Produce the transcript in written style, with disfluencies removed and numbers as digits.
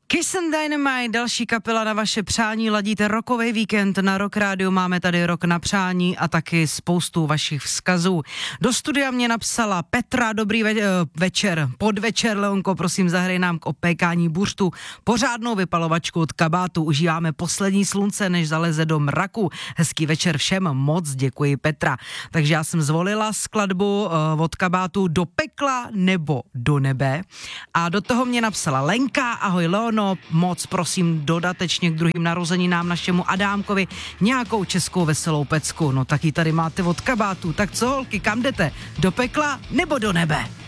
Kiss and Dynamite, další kapela na vaše přání, ladíte rokový víkend na Rock Radio, máme tady rok na přání a taky spoustu vašich vzkazů. Do studia mě napsala Petra, dobrý večer, podvečer, Leonko, prosím zahrej nám k opékání buřtu pořádnou vypalovačku od Kabátu, užíváme poslední slunce, než zaleze do mraku. Hezký večer všem, moc děkuji Petra. Takže já jsem zvolila skladbu od Kabátu Do pekla nebo do nebe a do toho mě napsala Lenka, ahoj Leon, moc prosím dodatečně k druhým narozeninám našemu Adámkovi nějakou českou veselou pecku. No tak ji tady máte od Kabátu. Tak co holky, kam jdete? Do pekla nebo do nebe?